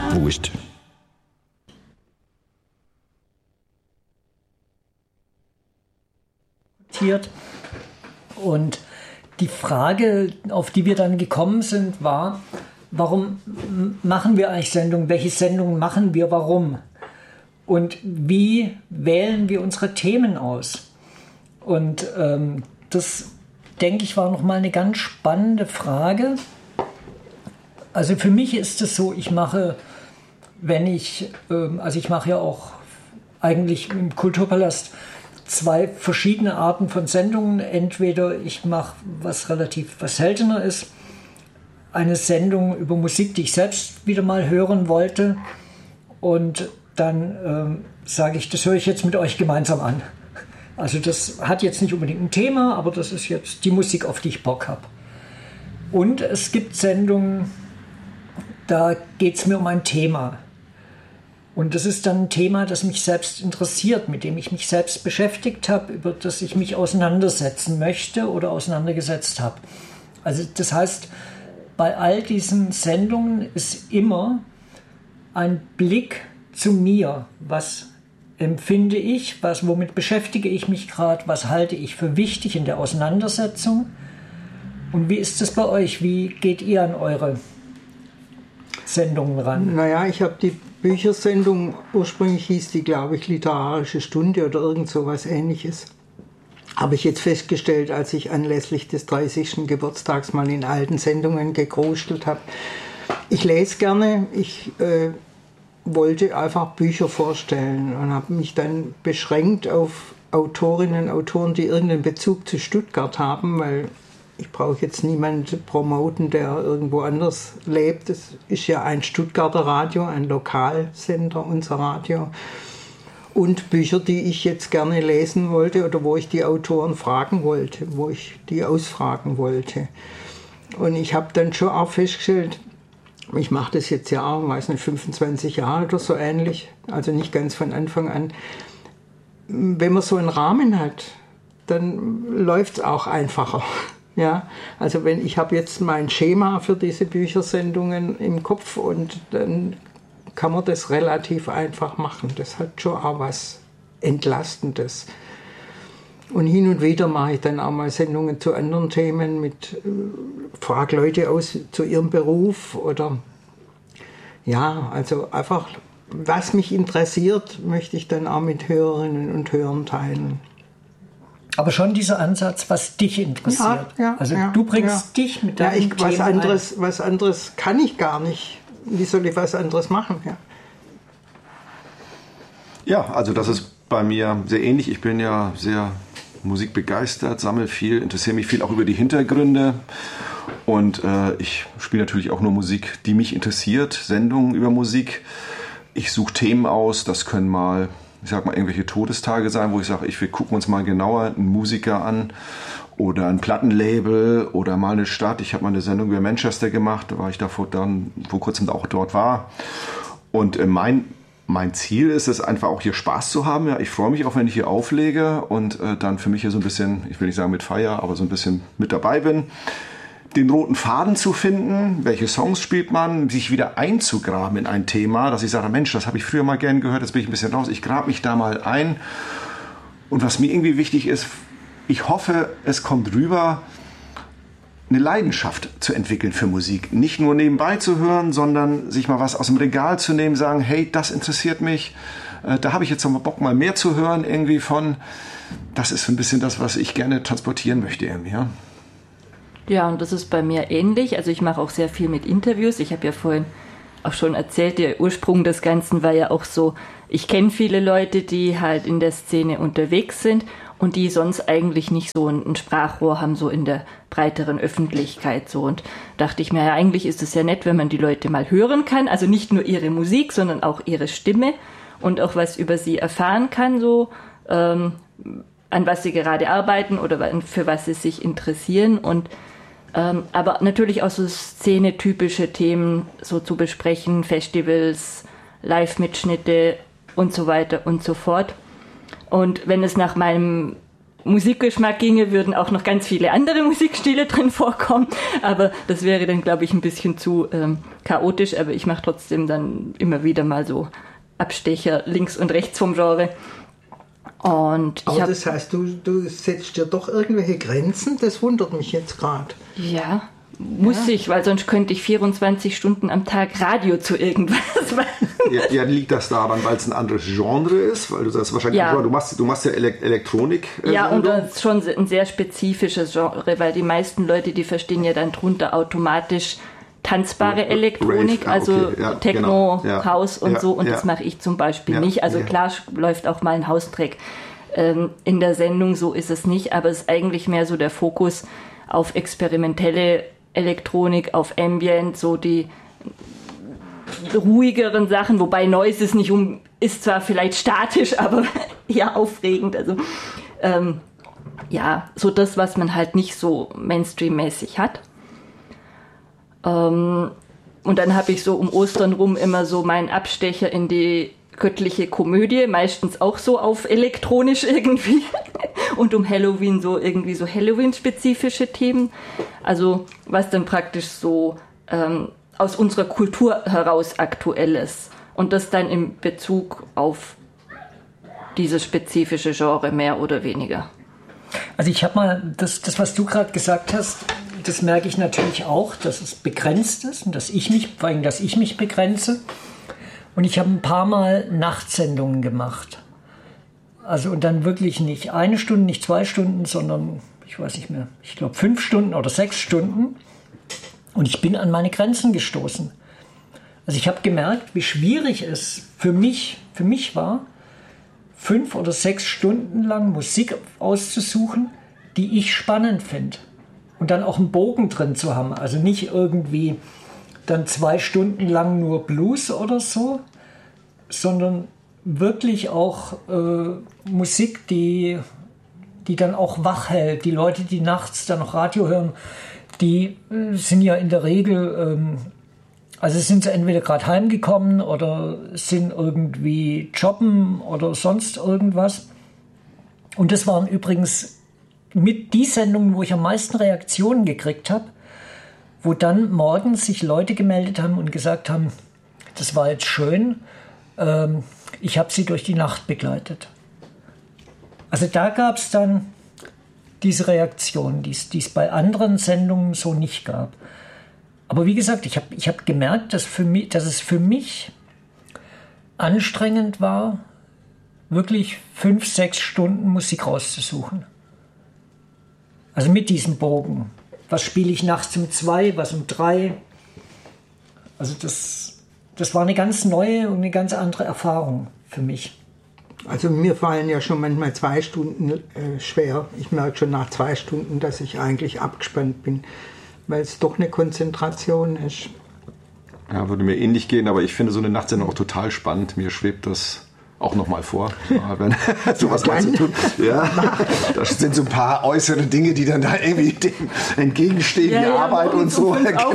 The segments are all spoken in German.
Wurscht. Und die Frage, auf die wir dann gekommen sind, war, warum machen wir eigentlich Sendungen? Welche Sendungen machen wir? Warum? Und wie wählen wir unsere Themen aus? Und das, denke ich, war nochmal eine ganz spannende Frage. Also für mich ist es so, ich mache ja auch eigentlich im Kulturpalast 2 verschiedene Arten von Sendungen. Entweder ich mache was seltener ist, eine Sendung über Musik, die ich selbst wieder mal hören wollte, und dann sage ich, das höre ich jetzt mit euch gemeinsam an. Also das hat jetzt nicht unbedingt ein Thema, aber das ist jetzt die Musik, auf die ich Bock habe. Und es gibt Sendungen, da geht es mir um ein Thema. Und das ist dann ein Thema, das mich selbst interessiert, mit dem ich mich selbst beschäftigt habe, über das ich mich auseinandersetzen möchte oder auseinandergesetzt habe. Also das heißt, bei all diesen Sendungen ist immer ein Blick zu mir. Was empfinde ich? Womit beschäftige ich mich gerade? Was halte ich für wichtig in der Auseinandersetzung? Und wie ist es bei euch? Wie geht ihr an eure Sendungen ran? Naja, ich habe die Büchersendung, ursprünglich hieß die, glaube ich, Literarische Stunde oder irgend so was Ähnliches. Habe ich jetzt festgestellt, als ich anlässlich des 30. Geburtstags mal in alten Sendungen gekruschelt habe. Ich lese gerne, ich wollte einfach Bücher vorstellen und habe mich dann beschränkt auf Autorinnen und Autoren, die irgendeinen Bezug zu Stuttgart haben, weil ich brauche jetzt niemanden promoten, der irgendwo anders lebt. Es ist ja ein Stuttgarter Radio, ein Lokalsender, unser Radio. Und Bücher, die ich jetzt gerne lesen wollte oder wo ich die Autoren fragen wollte, wo ich die ausfragen wollte. Und ich habe dann schon auch festgestellt, ich mache das jetzt ja, weiß nicht, 25 Jahre oder so ähnlich, also nicht ganz von Anfang an. Wenn man so einen Rahmen hat, dann läuft es auch einfacher. Ja, also ich habe jetzt mein Schema für diese Büchersendungen im Kopf und dann kann man das relativ einfach machen. Das hat schon auch was Entlastendes. Und hin und wieder mache ich dann auch mal Sendungen zu anderen Themen frage Leute aus zu ihrem Beruf oder ja, also einfach, was mich interessiert, möchte ich dann auch mit Hörerinnen und Hörern teilen. Aber schon dieser Ansatz, was dich interessiert. Ja, also du bringst dich mit deinem Thema ein. Was anderes kann ich gar nicht. Wie soll ich was anderes machen? Ja, also das ist bei mir sehr ähnlich. Ich bin ja sehr musikbegeistert, sammle viel, interessiere mich viel auch über die Hintergründe. Und ich spiele natürlich auch nur Musik, die mich interessiert, Sendungen über Musik. Ich suche Themen aus, das können mal, ich sag mal, irgendwelche Todestage sein, wo ich sage, wir gucken uns mal genauer einen Musiker an oder ein Plattenlabel oder mal eine Stadt. Ich habe mal eine Sendung über Manchester gemacht, da war ich vor kurzem auch dort war. Und mein Ziel ist es einfach auch hier Spaß zu haben. Ja, ich freue mich auch, wenn ich hier auflege und dann für mich hier so ein bisschen, ich will nicht sagen mit Feier, aber so ein bisschen mit dabei bin. Den roten Faden zu finden, welche Songs spielt man, sich wieder einzugraben in ein Thema, dass ich sage, Mensch, das habe ich früher mal gern gehört, jetzt bin ich ein bisschen raus, ich grabe mich da mal ein. Und was mir irgendwie wichtig ist, ich hoffe, es kommt rüber, eine Leidenschaft zu entwickeln für Musik. Nicht nur nebenbei zu hören, sondern sich mal was aus dem Regal zu nehmen, sagen, hey, das interessiert mich, da habe ich jetzt noch mal Bock, mal mehr zu hören irgendwie von. Das ist so ein bisschen das, was ich gerne transportieren möchte irgendwie, ja. Ja, und das ist bei mir ähnlich. Also ich mache auch sehr viel mit Interviews. Ich habe ja vorhin auch schon erzählt, der Ursprung des Ganzen war ja auch so, ich kenne viele Leute, die halt in der Szene unterwegs sind und die sonst eigentlich nicht so ein Sprachrohr haben, so in der breiteren Öffentlichkeit. So. Und dachte ich mir, ja, eigentlich ist es ja nett, wenn man die Leute mal hören kann. Also nicht nur ihre Musik, sondern auch ihre Stimme und auch was über sie erfahren kann, so an was sie gerade arbeiten oder für was sie sich interessieren. Und aber natürlich auch so szenetypische Themen so zu besprechen, Festivals, Live-Mitschnitte und so weiter und so fort. Und wenn es nach meinem Musikgeschmack ginge, würden auch noch ganz viele andere Musikstile drin vorkommen, aber das wäre dann, glaube ich, ein bisschen zu chaotisch, aber ich mache trotzdem dann immer wieder mal so Abstecher links und rechts vom Genre. Und aber das heißt, du setzt dir doch irgendwelche Grenzen? Das wundert mich jetzt gerade. Ja, muss ich, weil sonst könnte ich 24 Stunden am Tag Radio zu irgendwas machen. Ja, liegt das daran, weil es ein anderes Genre ist? Weil du sagst wahrscheinlich, du machst ja Elektronik. Ja, und das ist schon ein sehr spezifisches Genre, weil die meisten Leute, die verstehen ja dann drunter automatisch tanzbare Elektronik, Rave, also okay, ja, Techno, genau, ja, House und ja, so, und ja. das mache ich zum Beispiel nicht. Also ja. klar läuft auch mal ein House-Track in der Sendung, so ist es nicht, aber es ist eigentlich mehr so der Fokus auf experimentelle Elektronik, auf Ambient, so die ruhigeren Sachen, wobei Noise ist zwar vielleicht statisch, aber eher aufregend, also so das, was man halt nicht so Mainstream-mäßig hat. Und dann habe ich so um Ostern rum immer so meinen Abstecher in die göttliche Komödie, meistens auch so auf elektronisch irgendwie. Und um Halloween so irgendwie so Halloween-spezifische Themen. Also was dann praktisch so aus unserer Kultur heraus aktuell ist. Und das dann in Bezug auf dieses spezifische Genre mehr oder weniger. Also ich habe mal, das was du gerade gesagt hast, das merke ich natürlich auch, dass es begrenzt ist und dass ich mich begrenze. Und ich habe ein paar Mal Nachtsendungen gemacht. Also und dann wirklich nicht 1 Stunde, nicht 2 Stunden, sondern, ich weiß nicht mehr, ich glaube 5 Stunden oder 6 Stunden. Und ich bin an meine Grenzen gestoßen. Also ich habe gemerkt, wie schwierig es für mich war, 5 oder 6 Stunden lang Musik auszusuchen, die ich spannend finde. Und dann auch einen Bogen drin zu haben. Also nicht irgendwie dann 2 Stunden lang nur Blues oder so, sondern wirklich auch Musik, die dann auch wach hält. Die Leute, die nachts dann noch Radio hören, die sind ja in der Regel, also sind sie entweder gerade heimgekommen oder sind irgendwie jobben oder sonst irgendwas. Und das waren übrigens mit die Sendungen, wo ich am meisten Reaktionen gekriegt habe, wo dann morgens sich Leute gemeldet haben und gesagt haben, das war jetzt schön, ich habe sie durch die Nacht begleitet. Also da gab es dann diese Reaktion, die es bei anderen Sendungen so nicht gab. Aber wie gesagt, ich hab gemerkt, dass es für mich anstrengend war, wirklich 5, 6 Stunden Musik rauszusuchen. Also mit diesem Bogen. Was spiele ich nachts um 2, was um 3? Also das war eine ganz neue und eine ganz andere Erfahrung für mich. Also mir fallen ja schon manchmal 2 Stunden schwer. Ich merke schon nach 2 Stunden, dass ich eigentlich abgespannt bin, weil es doch eine Konzentration ist. Ja, würde mir ähnlich gehen, aber ich finde so eine Nachtsendung auch total spannend. Mir schwebt das auch nochmal vor, wenn sowas mal zu tun. Ja, das sind so ein paar äußere Dinge, die dann da irgendwie dem entgegenstehen, die Arbeit und so. Genau.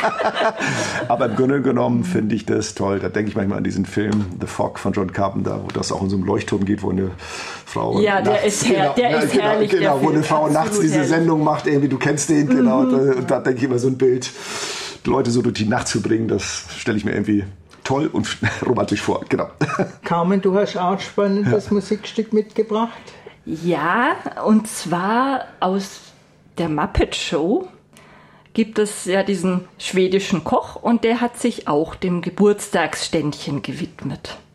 Aber im Grunde genommen finde ich das toll. Da denke ich manchmal an diesen Film The Fog von John Carpenter, wo das auch in so einem Leuchtturm geht, wo eine Frau nachts, ist herrlich. Genau, wo eine Frau nachts diese Sendung macht, irgendwie, du kennst den, genau. Und da denke ich immer so ein Bild, Leute so durch die Nacht zu bringen, das stelle ich mir irgendwie toll und romantisch vor, genau. Carmen, du hast auch ein spannendes Musikstück mitgebracht. Ja, und zwar aus der Muppet Show gibt es ja diesen schwedischen Koch und der hat sich auch dem Geburtstagsständchen gewidmet.